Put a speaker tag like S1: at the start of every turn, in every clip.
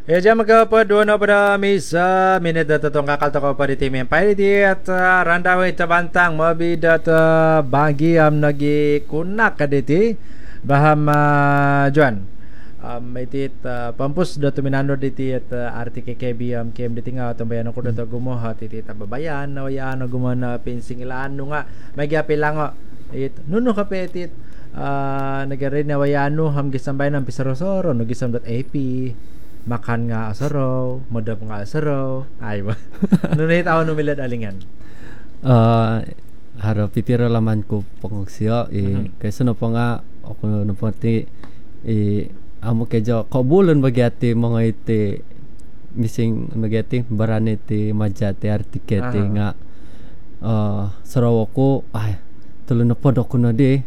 S1: Ya jam ke dua pada misa minit data tong kakal toko pada tim yang pai di randawe tabantang mobi data bagi nagi kunak kaditi baham Juan itit pampus datu minando diti arti kekebi kem ditinga tambayan ako data gumoh titi tababayan na waya no gumoh na pinsing ilaan nga may giapilango it nuno kape itit nagarin na wayano ham gisambay ng pisarosoro no gisam.ap makan nga asaraw, madap nga asaraw. Ay ba? Nunay tao numilad alingan.
S2: Uh, Haro pipiro laman ko pangsiyo kaysa no pa nga ako no pati amo kejo kabulan bagyati mga iti missing magati barane ti majate artikete nga saraw ko ay tulo na pod ako na di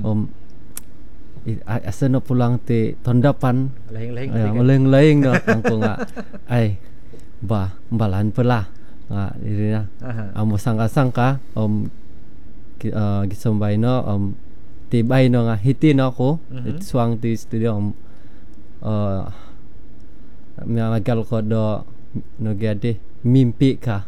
S2: asa na pulang ti tondapan lahing-lahing no angko nga ay balan pala nga diri na amo sangka-sangka gisambay no tibay no nga hiti no ako suang ti studio magal ko do no gade mimpi ka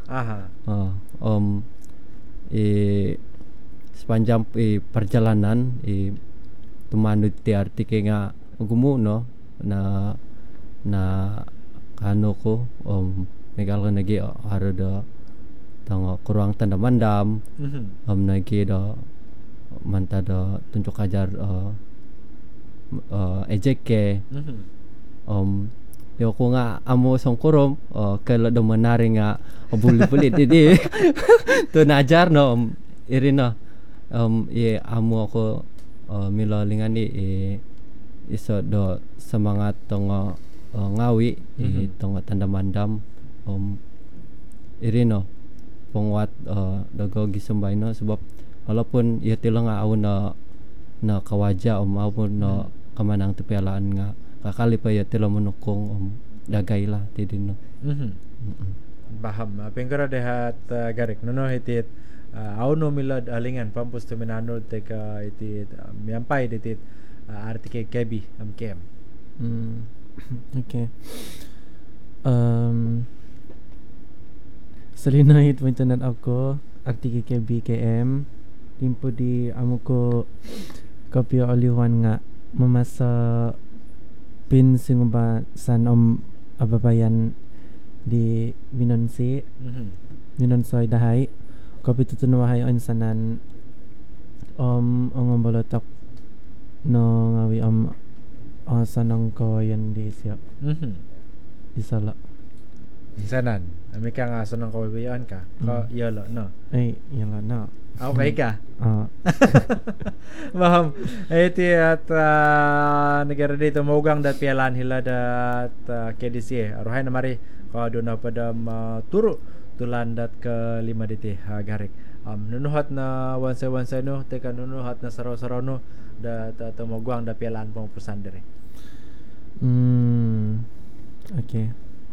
S2: sepanjang perjalanan tumanod ti artike nga gumo no na kano ko megal ko nagi haro do tango kurang tanda mandam nagi do manta do tunjuk ajar ejeke yo ko nga amo songkorom kala do manari nga buli-buli di to najar no irina amo ako milolingan iso do semangat tong ngawi tong tanda mandam irino pongwat dago gisambay no sebab walaupun ieu tila nga aw na kawaja maupun no kamanang tepialaan nga kakali pa ieu tila menukung dagay lah ti dino
S1: Baham pengkara dehat garik nono hitit auno milad alingan pampus tuminanod teka itit miampay ditit artike kebi kem
S3: okay salinahit internet ako artike kebi km timpo di amo ko kopya oliwan nga mamasa pin singba san ababayan di Minonsi Minonsoy dahay kopi tutunuwahay on sanan ang bolotok no ngawi sanang ko yan di siya isala
S1: sanan ami ka nga sanang kawayan ka ko yolo no
S3: ay yala no
S1: okay ka maham iti at negara dito maugang dat pialan hila dat KDC aruhay na mari ko do na pada turo tulandat ke 5 diti garik nunuhat na wansay no teka nunuhat na saraw-saraw no da tumugwang da pialaan pang pusan dire
S3: okay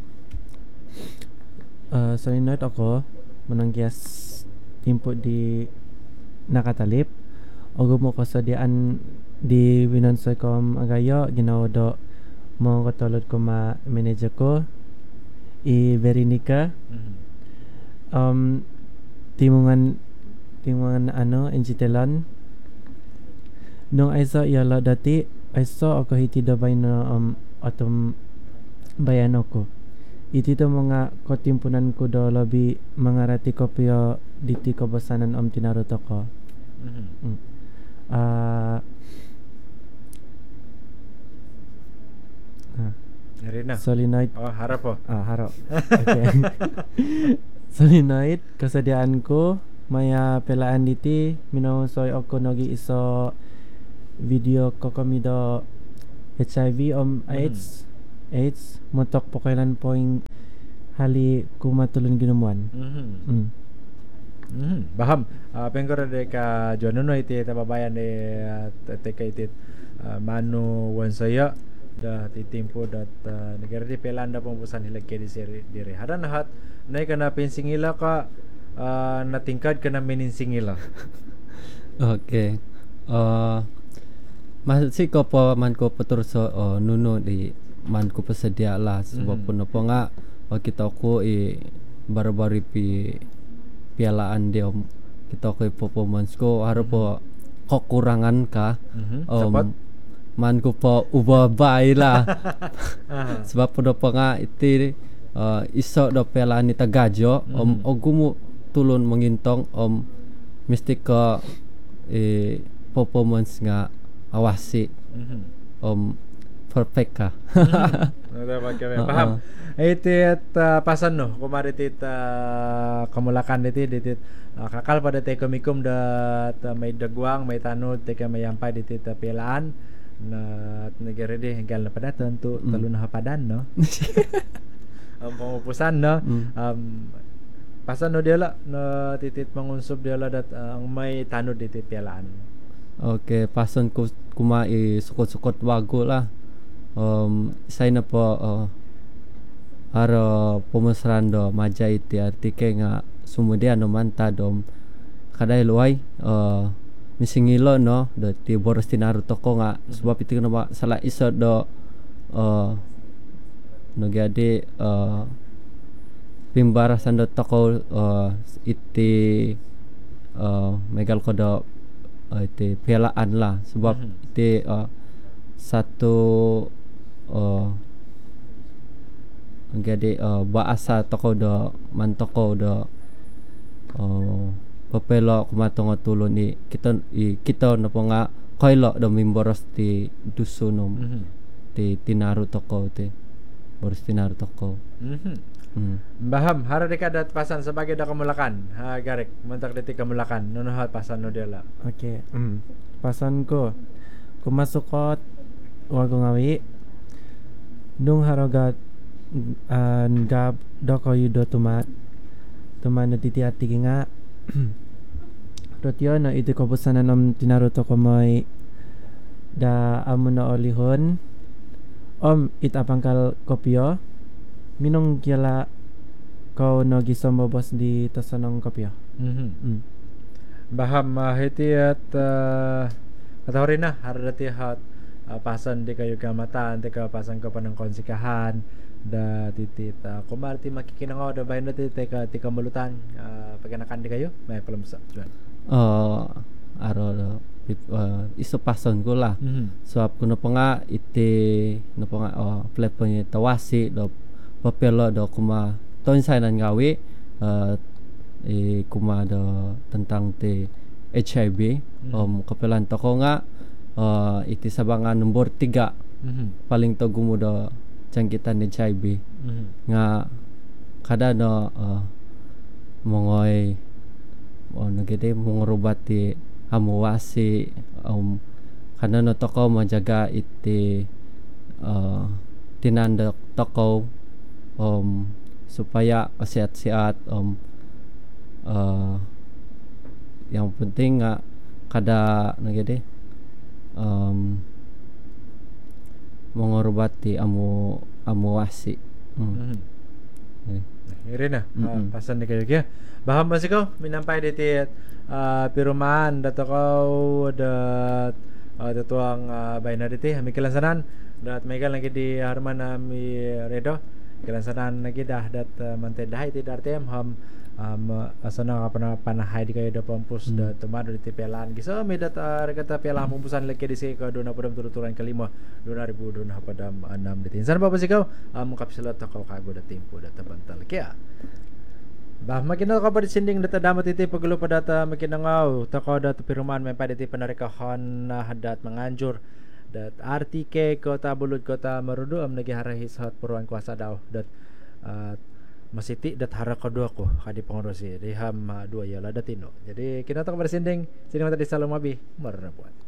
S3: so note ako mananggias timpo di nakatalip ogo mo ko sa dian di Winonsoy kom agayo ginawa do mo katulad ko manager ko Veronica timungan ano enjitelan nung aiso yala dati aiso ako hiti dabay na atom bayan ako iti to mga kotimpunan ko do labi mga rati kopyo diti ko basanan tinarot ako solenoid
S1: harap po
S3: harap okay solenoid kasadiaan ko maya pelaan diti minawsoy ako nogi iso video ko kami do HIV AIDS motok po kailan po yung hali kumatulon ginumuan
S1: baham pengkora de ka jonono iti tababayan de teka iti manu wansaya da titimpo dat negara di pelanda pembusan hilag kedi diri hadan nahat nay kana pinsingila ka natingkad kana mininsingila
S2: okay masih ko po man ko terus nuno di man ko pesedia lah sebab pun apa nga kita ko baru-baru pialaan dia kita ko performance ko harap po kekurangan ka man ko po ubah-ubah lah sebab pun apa nga iti iso do pialaan ni tagajo gumu tulun mengintong mesti ko performance nga awasi perfect ka.
S1: Paham. Itit pasan no kumari tit kamulakan ditit kakal pada te komikum dat may dagwang may tanod te may yampay ditit pilaan na negara di hinggal na pada tentu talun hapadan no. Pengupusan no. Pasan no dia lah no titit mangunsub dia lah dat ang may tanod ditit pilaan.
S2: Okay, pasan ko kumai sukot-sukot wago lah. Saya na po haro pemesaran do maja iti artike nga sumudia no manta dom kadai luai misingilo no do ti boros tinaru toko nga sebab itu no salah iso do no gade pimbarasan do toko iti megal ko do iti pialaan lah sebab iti satu jadi bahasa toko do mantoko do papelo kumatongo tulon ni kita no po nga koilo do mimboros ti dusunom ti tinaru toko ti boros tinaru toko.
S1: Baham hara deka dat pasan sebagai da kamulakan ha garek mentak detik kamulakan nono hal pasan no dela.
S3: Okay. Pasan ko kumasukot wago ngawi nung harogat gab doko yudo tumat na titi-ati nga rotyo na iti ko busanan om tinaruto ko moy da amo na olihon itapangkal kopyo minong kila ko no gisombo bos di tasanong kopyo.
S1: Baham hiti at katawari na haradati hat pasan di kayo gamatan di ka pasan ka pa ng konsikahan da titit kumarti makikinangaw da bayan da titit tika malutan paganakan di kayo may palamusa
S2: aro iso pasan ko lah so kuno pa nga iti no pa nga plepo ni tawasi do papelo do kuma tonsainan gawi kuma do tentang ti HIV kapelan to ko nga iti sabangan nomor 3 paling to gumudo jangkitan ni HIV nga kada no mongoy nagede mongorobati hamuwasi kana no toko majaga iti tinanda toko supaya sehat-sehat yang penting nga kada nagede mengorobati amuwasi.
S1: Irina pasan ni kayo kaya baham masih kau minampay diti pirumaan dato kau dat datuang bayna diti hami kelansanan dat megal lagi di harman mi redo kelansanan lagi dah dat mantedah iti dartem ham asana ka panahay di kayo da pampus da tumado di pialaan giso may dat regata pialaan pumpusan lagi di si ka do na padam turuturan kalima 2000 do na padam 6 ditin san ba sikaw kapsulat ta kaw kago da tempo da tabantal kaya bah makina ka pa sinding data damat iti pagulo pa data makinangaw ta ka data piruman may paditi panarikahan na hadat manganjur dat RTK kota bulud kota marudo nagiharahi sa puruan kuasa daw dat masiti dat hara kedua ko kadi pengurusi diham dua ya ladatino jadi kita tak bersinding sini tadi salam abi marna buat